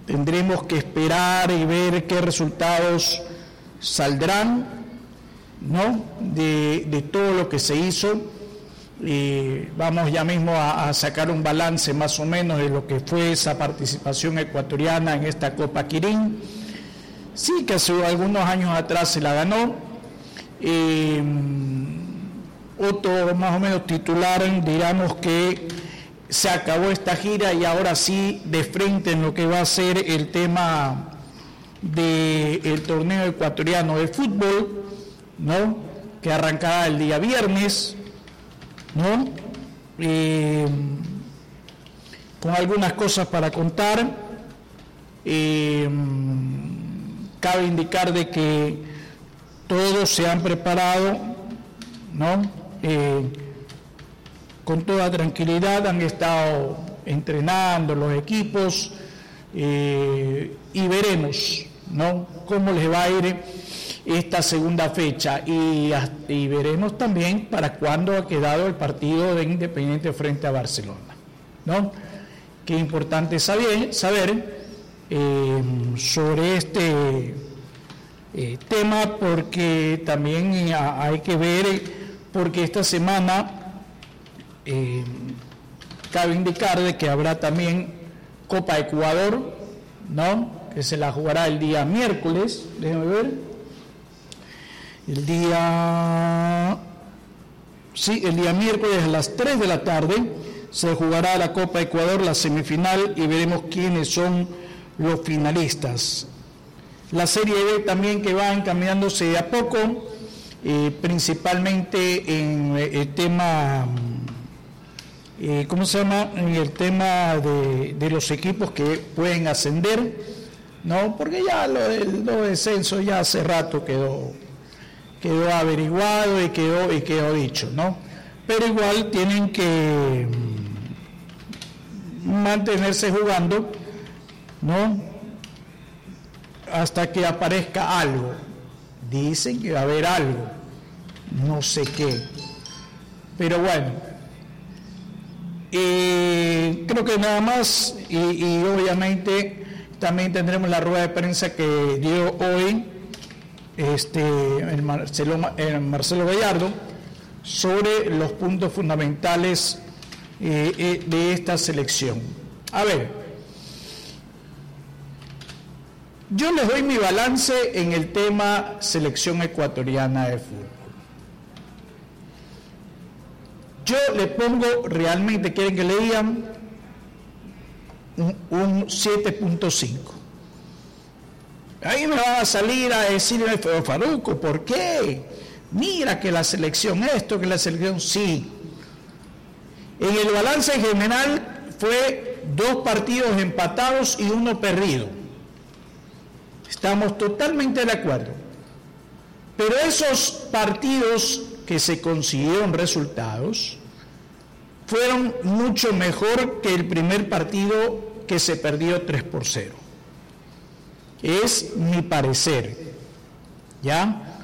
Tendremos que esperar y ver qué resultados saldrán, ¿no?, de todo lo que se hizo. Vamos ya mismo a sacar un balance más o menos de lo que fue esa participación ecuatoriana en esta Copa Quirín. Sí, que hace algunos años atrás se la ganó. Otro más o menos titular, digamos que se acabó esta gira y ahora sí de frente en lo que va a ser el tema del torneo ecuatoriano de fútbol, ¿no?, que arrancará el día viernes, ¿no?, con algunas cosas para contar. Cabe indicar de que todos se han preparado, ¿no?, con toda tranquilidad, han estado entrenando los equipos y veremos, ¿no?, cómo les va a ir esta segunda fecha y veremos también para cuándo ha quedado el partido de Independiente frente a Barcelona, ¿no? Qué importante saber sobre este tema, porque también hay que ver, porque esta semana cabe indicar de que habrá también Copa Ecuador, ¿no?, que se la jugará el día miércoles, déjenme ver. El día miércoles a las 3 de la tarde se jugará la Copa Ecuador, la semifinal, y veremos quiénes son los finalistas. La Serie B también, que va encaminándose de a poco, principalmente en el tema, en el tema de los equipos que pueden ascender, ¿no?, porque ya lo del descenso ya hace rato quedó averiguado y quedó dicho, ¿no? Pero igual tienen que mantenerse jugando, ¿no?, hasta que aparezca algo. Dicen que va a haber algo, no sé qué, pero bueno, creo que nada más, y obviamente también tendremos la rueda de prensa que dio hoy el Marcelo Gallardo sobre los puntos fundamentales de esta selección. A ver, yo les doy mi balance en el tema selección ecuatoriana de fútbol. Yo le pongo realmente, ¿quieren que le digan? Un 7.5. Ahí me van a salir a decirme, Faruco, ¿por qué? Mira que la selección esto, que la selección sí. En el balance general fue 2 partidos empatados y 1 perdido. Estamos totalmente de acuerdo. Pero esos partidos que se consiguieron resultados fueron mucho mejor que el primer partido que se perdió 3-0. Es mi parecer, ¿ya?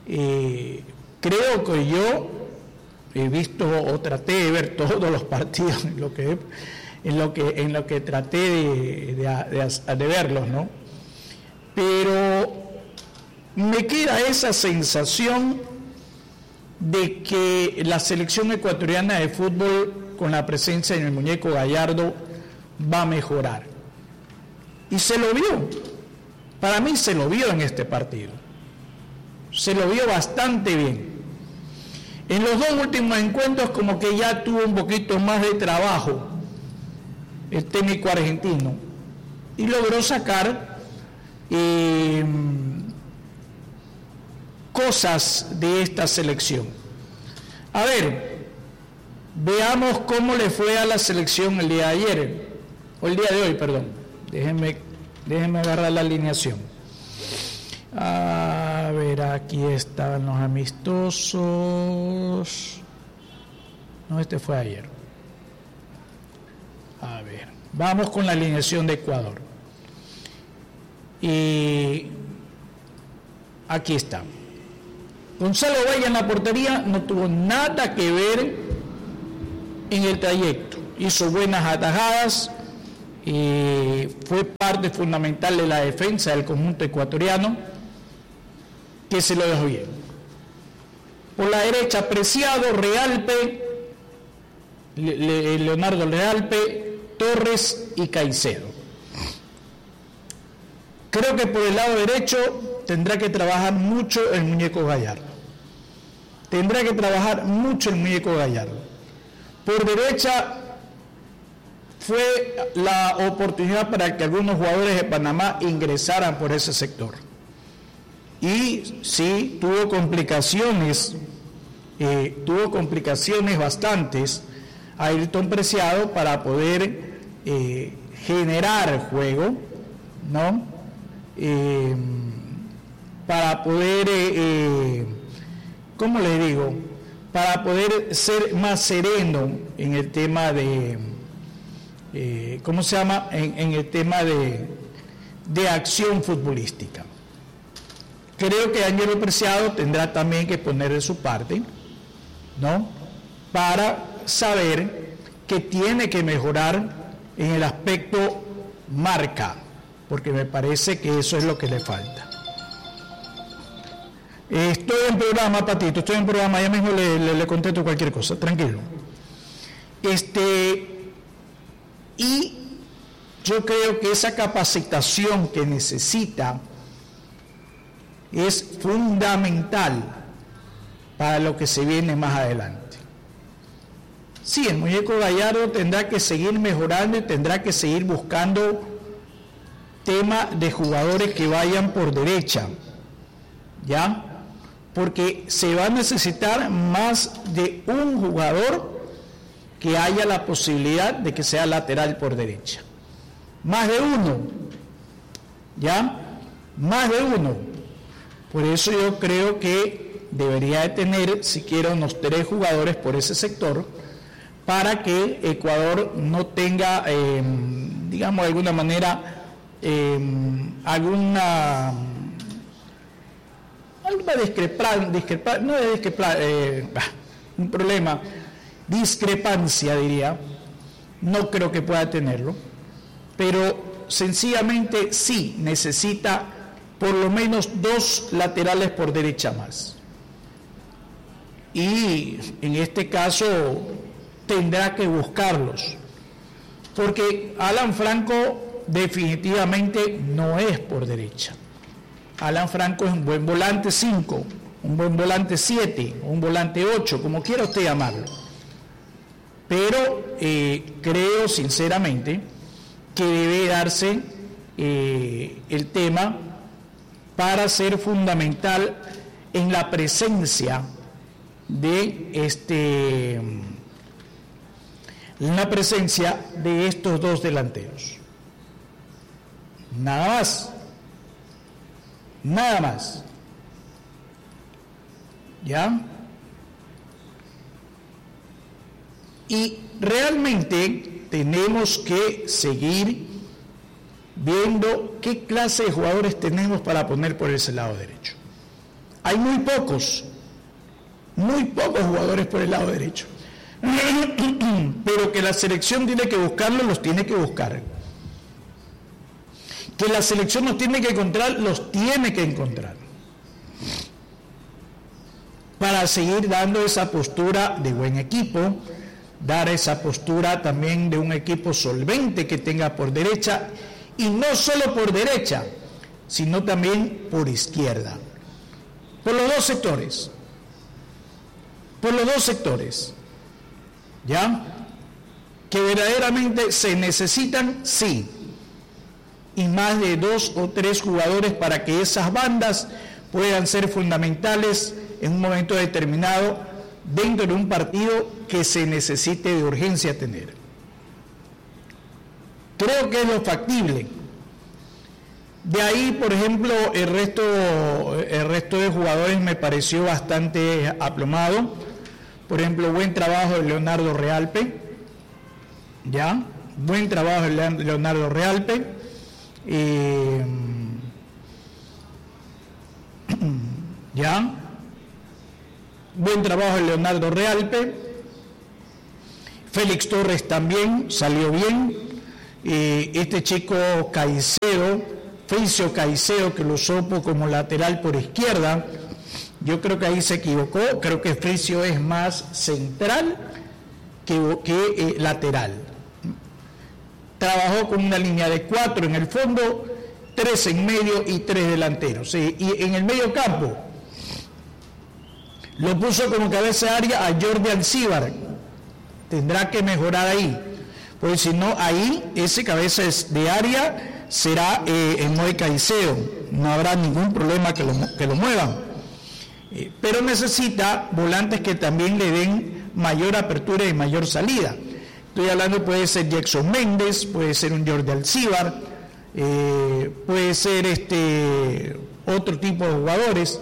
Creo que yo he visto o traté de ver todos los partidos en lo que traté de verlos, ¿no? Pero me queda esa sensación de que la selección ecuatoriana de fútbol, con la presencia del muñeco Gallardo, va a mejorar. Y se lo vio. Para mí se lo vio en este partido. Se lo vio bastante bien. En los 2 últimos encuentros como que ya tuvo un poquito más de trabajo el técnico argentino y logró sacar cosas de esta selección. A ver, veamos cómo le fue a la selección el día de ayer, o el día de hoy, perdón. Déjenme agarrar la alineación. A ver, aquí están los amistosos. No, este fue ayer. A ver, vamos con la alineación de Ecuador. Y aquí está. Gonzalo Valle en la portería no tuvo nada que ver en el trayecto. Hizo buenas atajadas, fue parte fundamental de la defensa del conjunto ecuatoriano, que se lo dejó bien. Por la derecha, Preciado, Realpe, Leonardo Realpe, Torres y Caicedo. Creo que por el lado derecho tendrá que trabajar mucho el muñeco Gallardo. Tendrá que trabajar mucho el muñeco Gallardo. Por derecha fue la oportunidad para que algunos jugadores de Panamá ingresaran por ese sector. Y sí, tuvo complicaciones bastantes a Ayrton Preciado para poder generar juego, ¿no? Para poder, ¿cómo le digo? Para poder ser más sereno en el tema de, ¿cómo se llama? En el tema de acción futbolística. Creo que Ángelo Preciado tendrá también que poner de su parte, ¿no? Para saber que tiene que mejorar en el aspecto marca, porque me parece que eso es lo que le falta. Estoy en programa, Patito, estoy en programa, ya mismo le contesto cualquier cosa, tranquilo. Y yo creo que esa capacitación que necesita es fundamental para lo que se viene más adelante. Sí, el muñeco Gallardo tendrá que seguir mejorando y tendrá que seguir buscando tema de jugadores que vayan por derecha, ¿ya? Porque se va a necesitar más de un jugador que haya la posibilidad de que sea lateral por derecha. Más de uno, ¿ya? Más de uno. Por eso yo creo que debería de tener siquiera unos 3 jugadores por ese sector para que Ecuador no tenga, digamos de alguna manera, alguna discrepancia diría, no creo que pueda tenerlo, pero sencillamente sí necesita por lo menos 2 laterales por derecha más. Y en este caso tendrá que buscarlos, porque Alan Franco definitivamente no es por derecha. Alan Franco es un buen volante 5, un buen volante 7, un volante 8, como quiera usted llamarlo. Pero creo sinceramente que debe darse el tema para ser fundamental en la presencia de estos 2 delanteros. Nada más. ¿Ya? Y realmente tenemos que seguir viendo qué clase de jugadores tenemos para poner por ese lado derecho. Hay muy pocos jugadores por el lado derecho, pero que la selección tiene que buscarlos, los tiene que buscar. Que la selección los tiene que encontrar, los tiene que encontrar. Para seguir dando esa postura de buen equipo, dar esa postura también de un equipo solvente que tenga por derecha, y no solo por derecha, sino también por izquierda. Por los dos sectores. ¿Ya? Que verdaderamente se necesitan, sí. Y más de 2 o 3 jugadores para que esas bandas puedan ser fundamentales en un momento determinado dentro de un partido que se necesite de urgencia tener. Creo que es lo factible. De ahí, por ejemplo, el resto de jugadores me pareció bastante aplomado. Por ejemplo, buen trabajo de Leonardo Realpe. ¿Ya? Buen trabajo de Leonardo Realpe. ¿Ya? Buen trabajo de Leonardo Realpe. Félix Torres también salió bien. este chico Caicedo, Fricio Caicedo, que lo usó como lateral por izquierda, yo creo que ahí se equivocó. Creo que Fricio es más central que lateral. Trabajó con una línea de 4 en el fondo, 3 en medio y 3 delanteros. Y en el medio campo lo puso como cabeza de área a Jordi Alcíbar. Tendrá que mejorar ahí, porque si no, ahí ese cabeza de área será en Moy Caicedo. No habrá ningún problema que lo muevan. Pero necesita volantes que también le den mayor apertura y mayor salida. Estoy hablando, puede ser Jackson Méndez, puede ser un Jordi Alcíbar, puede ser otro tipo de jugadores.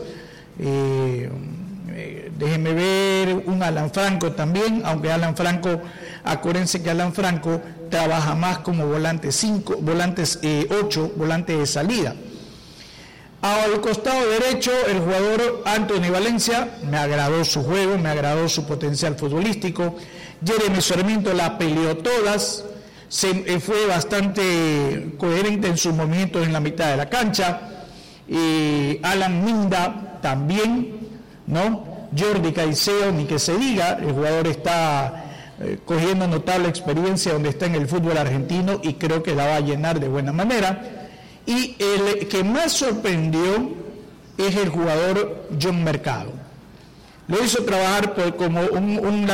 Déjenme ver, un Alan Franco también, aunque Alan Franco, acuérdense que Alan Franco trabaja más como volante 5, volantes 8, volante de salida. Al costado derecho, el jugador Anthony Valencia, me agradó su juego, me agradó su potencial futbolístico. Jeremy Sarmiento la peleó todas, fue bastante coherente en sus movimientos en la mitad de la cancha. Alan Minda también, ¿no? Jordi Caicedo, ni que se diga, el jugador está cogiendo notable experiencia donde está en el fútbol argentino y creo que la va a llenar de buena manera. Y el que más sorprendió es el jugador John Mercado. Lo hizo trabajar como un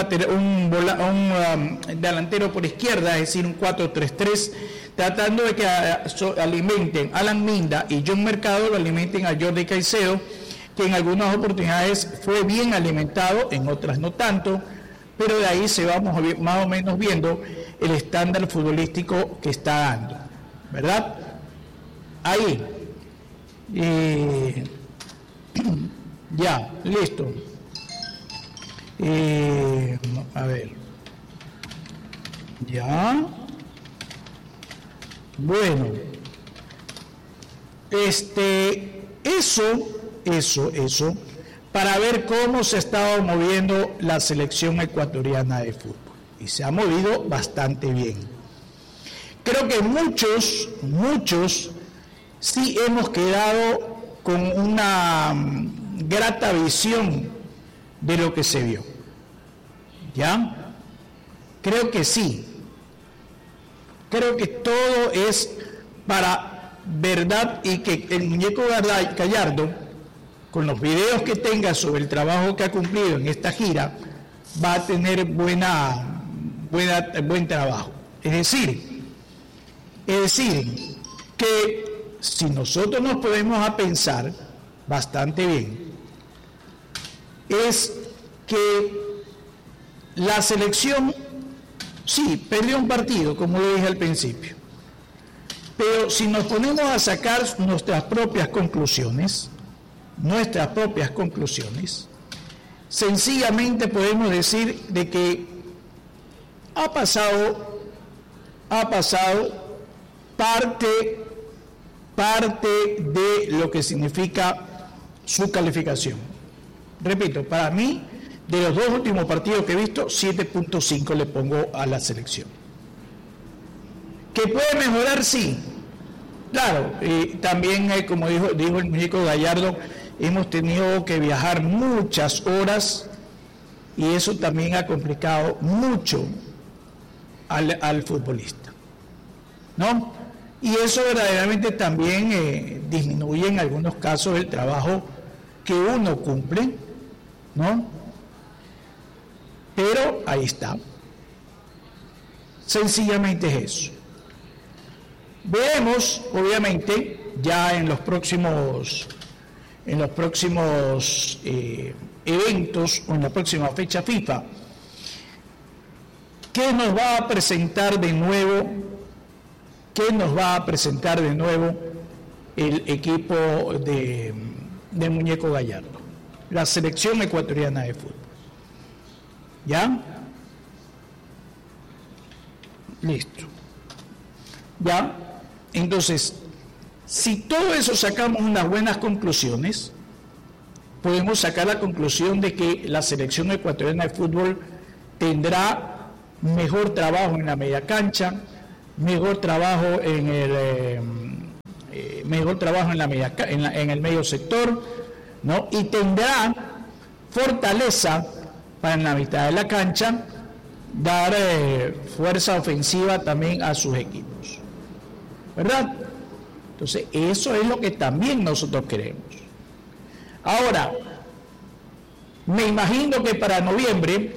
delantero por izquierda, es decir, un 4-3-3, tratando de que alimenten a Alan Minda y John Mercado, lo alimenten a Jordi Caicedo, que en algunas oportunidades fue bien alimentado, en otras no tanto, pero de ahí se vamos más o menos viendo el estándar futbolístico que está dando, ¿verdad? Ahí. Ya, listo. A ver. Ya. Bueno. Eso, para ver cómo se estaba moviendo la selección ecuatoriana de fútbol. Y se ha movido bastante bien. Creo que muchos sí hemos quedado con una grata visión de lo que se vio. ¿Ya? Creo que sí. Creo que todo es para verdad y que el muñeco Gallardo, con los videos que tenga sobre el trabajo que ha cumplido en esta gira, va a tener buen trabajo. Es decir, que si nosotros nos podemos a pensar bastante bien, es que la selección, sí, perdió un partido, como lo dije al principio, pero si nos ponemos a sacar nuestras propias conclusiones, sencillamente podemos decir de que ha pasado parte de lo que significa su calificación. Repito, para mí, de los dos últimos partidos que he visto, 7.5 le pongo a la selección. ¿Que puede mejorar? Sí. Claro, también, como dijo el muñeco Gallardo, hemos tenido que viajar muchas horas y eso también ha complicado mucho al futbolista, ¿no? Y eso verdaderamente también disminuye en algunos casos el trabajo que uno cumple, ¿no? Pero ahí está. Sencillamente es eso. Veremos, obviamente, ya en los próximos eventos o en la próxima fecha FIFA, ¿qué nos va a presentar de nuevo el equipo de Muñeco Gallardo, la selección ecuatoriana de fútbol? ¿Ya? Listo. ¿Ya? Entonces, si todo eso sacamos unas buenas conclusiones, podemos sacar la conclusión de que la selección ecuatoriana de fútbol tendrá mejor trabajo en la media cancha, mejor trabajo en el medio sector, ¿no? Y tendrá fortaleza para en la mitad de la cancha dar fuerza ofensiva también a sus equipos, ¿verdad? Entonces eso es lo que también nosotros queremos. Ahora, me imagino que para noviembre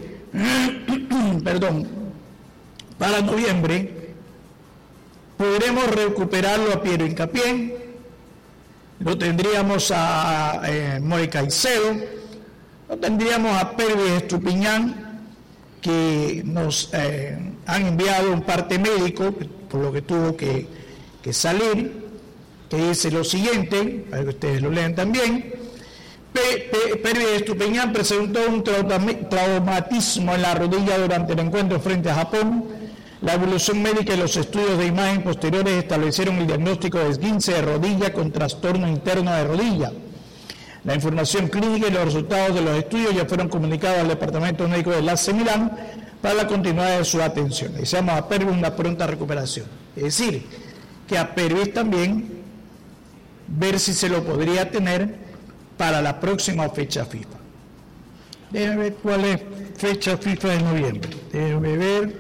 podremos recuperarlo a Piero Hincapié, lo tendríamos a More Caicedo, lo tendríamos a Pervis Estupiñán, que nos han enviado un parte médico, por lo que tuvo que salir, que dice lo siguiente, para que ustedes lo lean también. Pervis Estupiñán presentó un traumatismo en la rodilla durante el encuentro frente a Japón. La evolución médica y los estudios de imagen posteriores establecieron el diagnóstico de esguince de rodilla con trastorno interno de rodilla. La información clínica y los resultados de los estudios ya fueron comunicados al Departamento Médico del AC Milán para la continuidad de su atención. Deseamos a Pervis una pronta recuperación. Es decir, que a Pervis también ver si se lo podría tener para la próxima fecha FIFA. Déjenme ver cuál es fecha FIFA de noviembre. Déjenme ver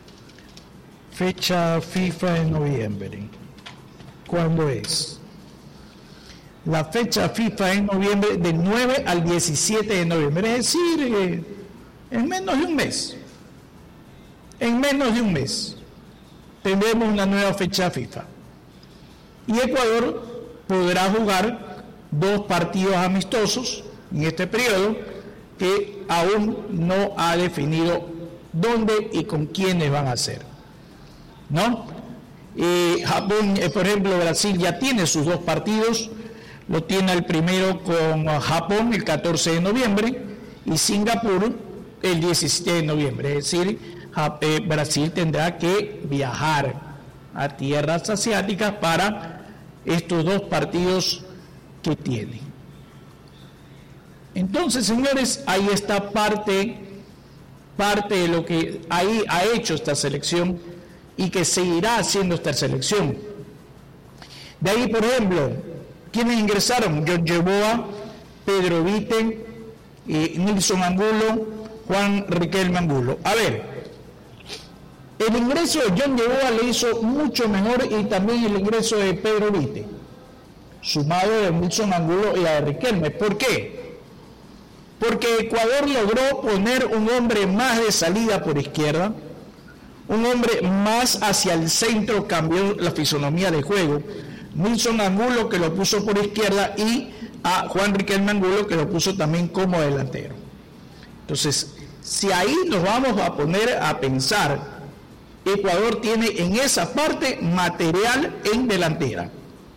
fecha FIFA de noviembre. ¿Cuándo es? La fecha FIFA en noviembre, del 9 al 17 de noviembre, es decir, en menos de un mes. En menos de un mes tendremos una nueva fecha FIFA. Y Ecuador podrá jugar 2 partidos amistosos en este periodo que aún no ha definido dónde y con quiénes van a ser, ¿no? Japón, por ejemplo, Brasil ya tiene sus 2 partidos. Lo tiene el primero con Japón el 14 de noviembre y Singapur el 17 de noviembre. Es decir, Brasil tendrá que viajar a tierras asiáticas para estos 2 partidos que tiene. Entonces, señores, ahí está parte de lo que ahí ha hecho esta selección y que seguirá haciendo esta selección. De ahí, por ejemplo, ¿quiénes ingresaron? John Yeboah, Pedro Vite, Nilson Angulo, Juan Riquelme Angulo. A ver, el ingreso de John Yeboah le hizo mucho mejor y también el ingreso de Pedro Vite, sumado de Nilson Angulo y a de Riquelme. ¿Por qué? Porque Ecuador logró poner un hombre más de salida por izquierda, un hombre más hacia el centro, cambió la fisonomía de juego. Nilson Angulo, que lo puso por izquierda, y a Juan Riquelme Angulo, que lo puso también como delantero. Entonces, si ahí nos vamos a poner a pensar, Ecuador tiene en esa parte material en delantera.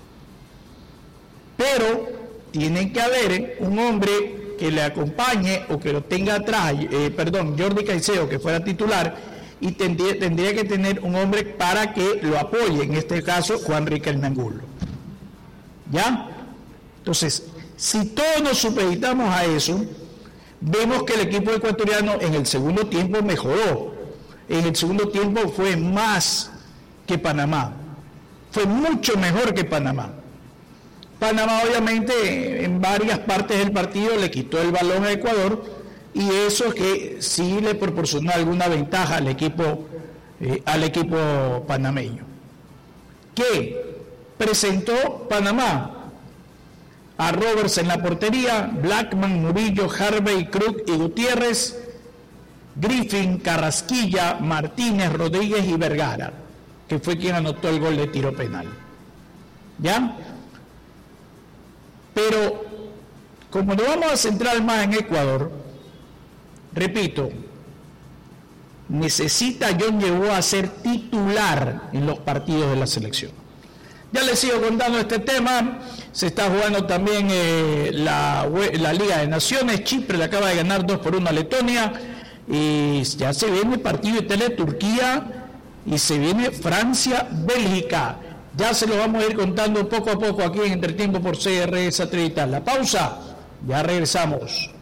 Pero tiene que haber un hombre que le acompañe o que lo tenga atrás, Jordi Caicedo, que fuera titular, y tendría que tener un hombre para que lo apoye, en este caso Juan Riquelme Angulo. ¿Ya? Entonces, si todos nos supeditamos a eso, vemos que el equipo ecuatoriano en el segundo tiempo mejoró. En el segundo tiempo fue más que Panamá. Fue mucho mejor que Panamá. Panamá, obviamente, en varias partes del partido le quitó el balón a Ecuador, y eso que sí le proporcionó alguna ventaja al equipo panameño. ¿Qué presentó Panamá? A Roberts en la portería, Blackman, Murillo, Harvey, Cruz y Gutiérrez, Griffin, Carrasquilla, Martínez, Rodríguez y Vergara, que fue quien anotó el gol de tiro penal. ¿Ya? Pero como nos vamos a centrar más en Ecuador, repito, necesita John Yeboah ser titular en los partidos de la selección. Ya les sigo contando este tema. Se está jugando también la Liga de Naciones. Chipre le acaba de ganar 2-1 a Letonia, y ya se viene el partido de Italia-Turquía y se viene Francia-Bélgica. Ya se lo vamos a ir contando poco a poco aquí en Entretiempo por CRS Satelital. La pausa, ya regresamos.